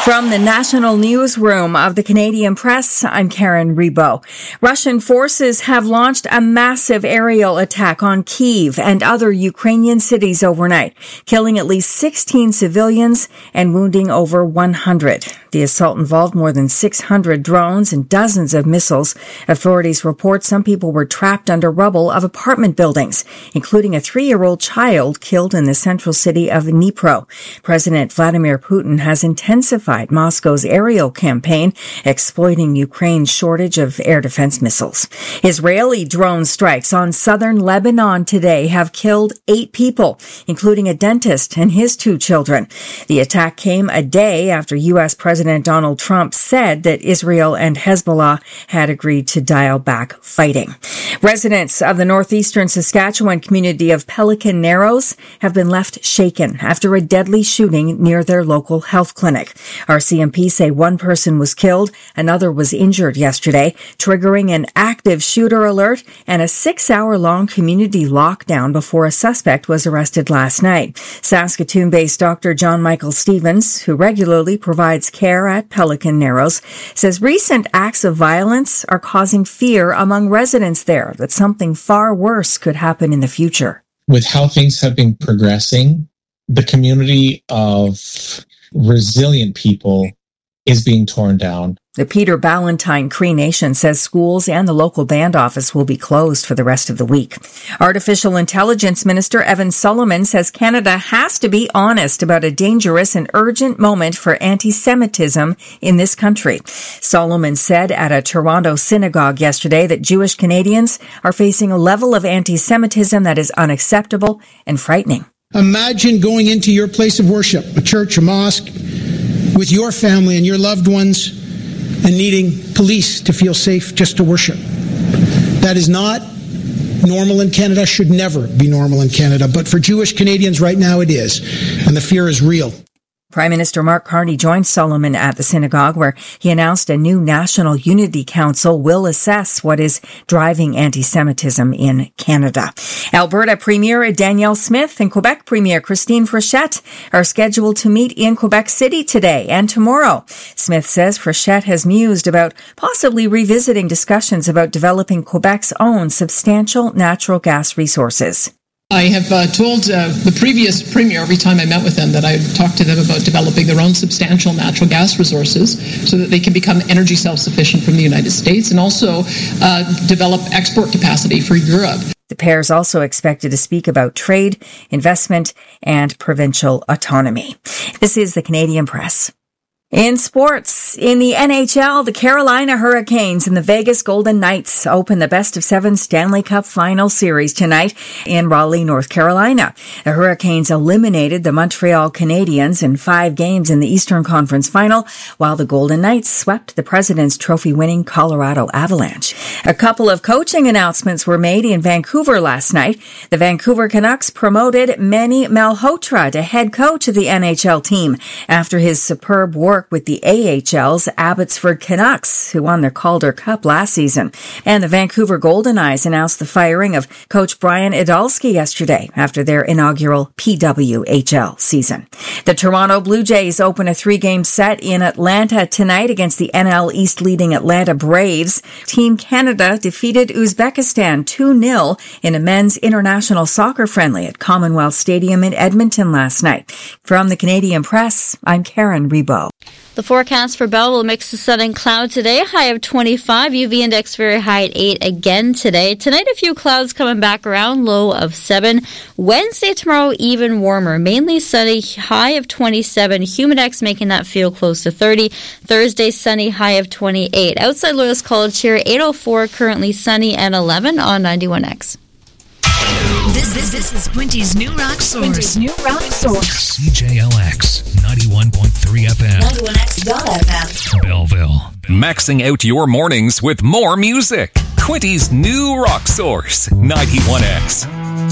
From the National Newsroom of the Canadian Press, I'm Karen Rebo. Russian forces have launched a massive aerial attack on Kyiv and other Ukrainian cities overnight, killing at least 16 civilians and wounding over 100. The assault involved more than 600 drones and dozens of missiles. Authorities report some people were trapped under rubble of apartment buildings, including a 3-year-old child killed in the central city of Dnipro. President Vladimir Putin has intensified Moscow's aerial campaign, exploiting Ukraine's shortage of air defense missiles. Israeli drone strikes on southern Lebanon today have killed 8 people, including a dentist and his 2 children. The attack came a day after U.S. President Donald Trump said that Israel and Hezbollah had agreed to dial back fighting. Residents of the northeastern Saskatchewan community of Pelican Narrows have been left shaken after a deadly shooting near their local health clinic. RCMP say 1 person was killed, another was injured yesterday, triggering an active shooter alert and a 6-hour-long community lockdown before a suspect was arrested last night. Saskatoon-based Dr. John Michael Stevens, who regularly provides care at Pelican Narrows, says recent acts of violence are causing fear among residents there that something far worse could happen in the future. With how things have been progressing, the community of resilient people is being torn down. The Peter Ballantyne Cree Nation says schools and the local band office will be closed for the rest of the week. Artificial Intelligence Minister Evan Solomon says Canada has to be honest about a dangerous and urgent moment for anti-Semitism in this country. Solomon said at a Toronto synagogue yesterday that Jewish Canadians are facing a level of anti-Semitism that is unacceptable and frightening. Imagine going into your place of worship, a church, a mosque, with your family and your loved ones, and needing police to feel safe just to worship. That is not normal in Canada, should never be normal in Canada. But for Jewish Canadians right now it is, and the fear is real. Prime Minister Mark Carney joined Solomon at the synagogue, where he announced a new National Unity Council will assess what is driving anti-Semitism in Canada. Alberta Premier Danielle Smith and Quebec Premier Christine Frechette are scheduled to meet in Quebec City today and tomorrow. Smith says Frechette has mused about possibly revisiting discussions about developing Quebec's own substantial natural gas resources. I have told the previous premier every time I met with them that I would talk to them about developing their own substantial natural gas resources so that they can become energy self-sufficient from the United States and also develop export capacity for Europe. The pair is also expected to speak about trade, investment, and provincial autonomy. This is the Canadian Press. In sports, in the NHL, the Carolina Hurricanes and the Vegas Golden Knights open the best-of-7 Stanley Cup Final Series tonight in Raleigh, North Carolina. The Hurricanes eliminated the Montreal Canadiens in 5 games in the Eastern Conference Final, while the Golden Knights swept the President's Trophy-winning Colorado Avalanche. A couple of coaching announcements were made in Vancouver last night. The Vancouver Canucks promoted Manny Malhotra to head coach of the NHL team after his superb work with the AHL's Abbotsford Canucks, who won their Calder Cup last season. And the Vancouver Golden Knights announced the firing of coach Brian Idalski yesterday after their inaugural PWHL season. The Toronto Blue Jays open a 3-game set in Atlanta tonight against the NL East leading Atlanta Braves. Team Canada defeated Uzbekistan 2-0 in a men's international soccer friendly at Commonwealth Stadium in Edmonton last night. From the Canadian Press, I'm Karen Rebo. The forecast for Bell will mix the sun and cloud today, high of 25, UV index very high at 8 again today. Tonight, a few clouds coming back around, low of 7. Wednesday, tomorrow, even warmer, mainly sunny, high of 27, humidex making that feel close to 30. Thursday, sunny, high of 28. Outside Loyalist College here, 8:04, currently sunny and 11 on 91X. This is Quinty's New Rock Source. Quinty's New Rock Source. CJLX 91.3 FM. 91X.FM. Belleville. Maxing out your mornings with more music. Quinty's New Rock Source 91X.